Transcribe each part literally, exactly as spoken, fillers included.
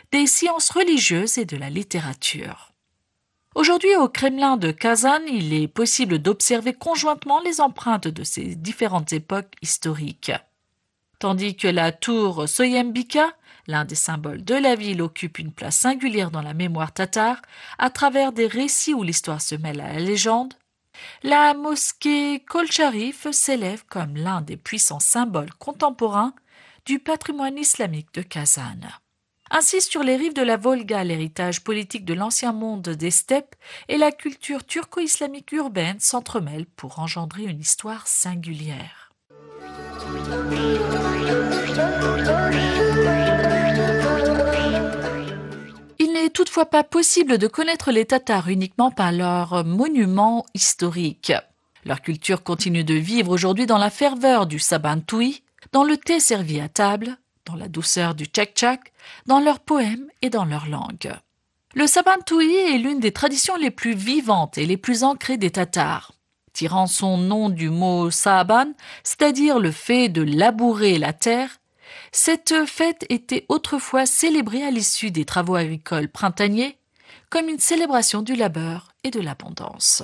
des sciences religieuses et de la littérature. Aujourd'hui, au Kremlin de Kazan, il est possible d'observer conjointement les empreintes de ces différentes époques historiques. Tandis que la tour Soyembika, l'un des symboles de la ville, occupe une place singulière dans la mémoire tatare à travers des récits où l'histoire se mêle à la légende, la mosquée Kolcharif s'élève comme l'un des puissants symboles contemporains du patrimoine islamique de Kazan. Ainsi, sur les rives de la Volga, l'héritage politique de l'ancien monde des steppes et la culture turco-islamique urbaine s'entremêlent pour engendrer une histoire singulière. Il n'est toutefois pas possible de connaître les Tatars uniquement par leurs monuments historiques. Leur culture continue de vivre aujourd'hui dans la ferveur du sabantui, dans le thé servi à table, dans la douceur du tchak-tchak, dans leurs poèmes et dans leur langue. Le sabantui est l'une des traditions les plus vivantes et les plus ancrées des Tatars. Tirant son nom du mot saban, c'est-à-dire le fait de labourer la terre, cette fête était autrefois célébrée à l'issue des travaux agricoles printaniers comme une célébration du labeur et de l'abondance.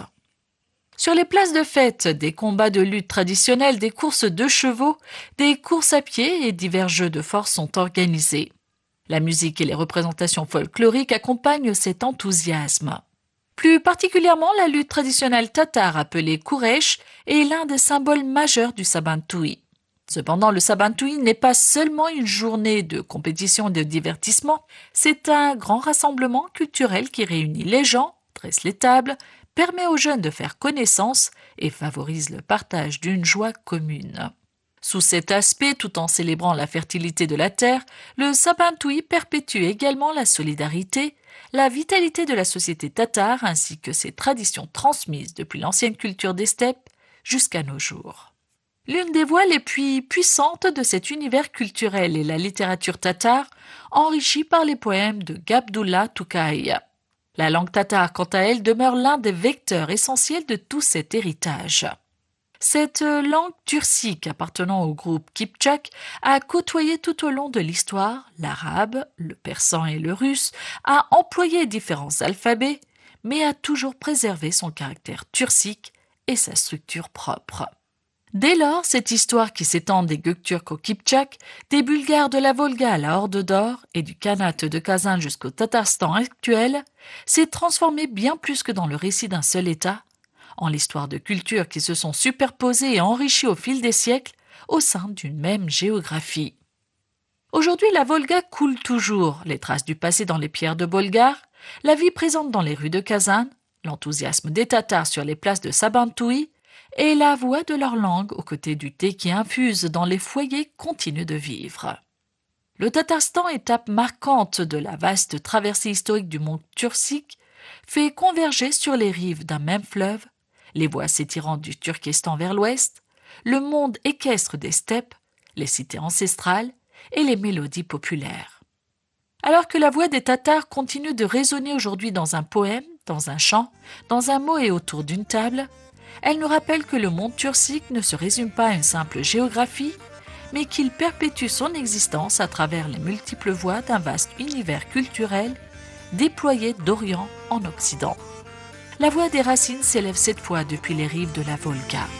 Sur les places de fête, des combats de lutte traditionnels, des courses de chevaux, des courses à pied et divers jeux de force sont organisés. La musique et les représentations folkloriques accompagnent cet enthousiasme. Plus particulièrement, la lutte traditionnelle tatare appelée Kouresh est l'un des symboles majeurs du sabantui. Cependant, le sabantui n'est pas seulement une journée de compétition et de divertissement, c'est un grand rassemblement culturel qui réunit les gens, dresse les tables, permet aux jeunes de faire connaissance et favorise le partage d'une joie commune. Sous cet aspect, tout en célébrant la fertilité de la terre, le sabantui perpétue également la solidarité, la vitalité de la société tatare ainsi que ses traditions transmises depuis l'ancienne culture des steppes jusqu'à nos jours. L'une des voies les plus puissantes de cet univers culturel est la littérature tatare, enrichie par les poèmes de Gabdullah Toukay. La langue tatare, quant à elle, demeure l'un des vecteurs essentiels de tout cet héritage. Cette langue turcique appartenant au groupe Kipchak a côtoyé tout au long de l'histoire l'arabe, le persan et le russe, a employé différents alphabets, mais a toujours préservé son caractère turcique et sa structure propre. Dès lors, cette histoire qui s'étend des Gökturks au Kipchak, des Bulgares de la Volga à la Horde d'Or et du Khanat de Kazan jusqu'au Tatarstan actuel, s'est transformée bien plus que dans le récit d'un seul État, en l'histoire de cultures qui se sont superposées et enrichies au fil des siècles au sein d'une même géographie. Aujourd'hui, la Volga coule toujours, les traces du passé dans les pierres de Bolgar, la vie présente dans les rues de Kazan, l'enthousiasme des Tatars sur les places de Sabantui, et la voix de leur langue aux côtés du thé qui infuse dans les foyers continue de vivre. Le Tatarstan, étape marquante de la vaste traversée historique du monde turcique, fait converger sur les rives d'un même fleuve, les voies s'étirant du Turkestan vers l'ouest, le monde équestre des steppes, les cités ancestrales et les mélodies populaires. Alors que la voix des Tatars continue de résonner aujourd'hui dans un poème, dans un chant, dans un mot et autour d'une table, elle nous rappelle que le monde turcique ne se résume pas à une simple géographie, mais qu'il perpétue son existence à travers les multiples voies d'un vaste univers culturel déployé d'Orient en Occident. La voix des racines s'élève cette fois depuis les rives de la Volga.